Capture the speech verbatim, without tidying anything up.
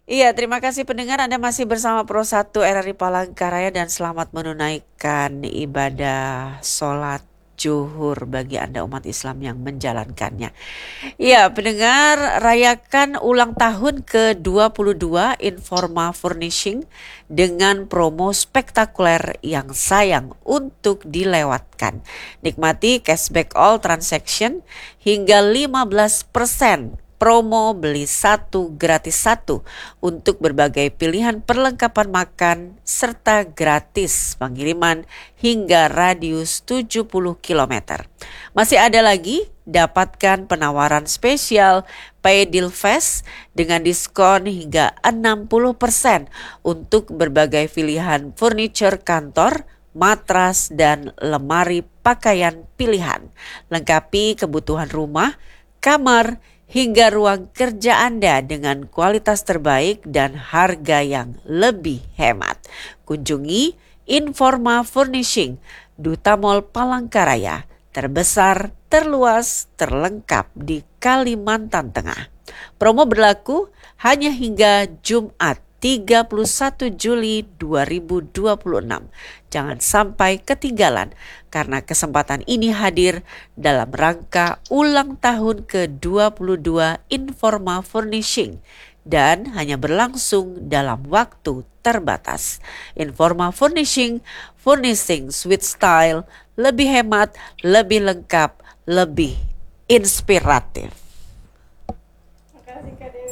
Iya, terima kasih pendengar Anda masih bersama Pro satu R R I Palangkaraya dan selamat menunaikan ibadah sholat Zuhur bagi Anda umat Islam yang menjalankannya. Iya, pendengar, rayakan ulang tahun ke dua puluh dua Informa Furnishing dengan promo spektakuler yang sayang untuk dilewatkan. Nikmati cashback all transaction hingga lima belas persen promo beli satu gratis satu untuk berbagai pilihan perlengkapan makan serta gratis pengiriman hingga radius tujuh puluh kilometer. Masih ada lagi, dapatkan penawaran spesial Pay Deal Fest dengan diskon hingga enam puluh persen untuk berbagai pilihan furniture kantor, matras, dan lemari pakaian pilihan. Lengkapi kebutuhan rumah, kamar, hingga ruang kerja Anda dengan kualitas terbaik dan harga yang lebih hemat. Kunjungi Informa Furnishing, Duta Mall Palangkaraya, terbesar, terluas, terlengkap di Kalimantan Tengah. Promo berlaku hanya hingga Jumat tiga puluh satu Juli dua ribu dua puluh enam. Jangan sampai ketinggalan karena kesempatan ini hadir dalam rangka ulang tahun ke dua puluh dua Informa Furnishing dan hanya berlangsung dalam waktu terbatas. Informa Furnishing, furnishing with style, lebih hemat, lebih lengkap, lebih inspiratif.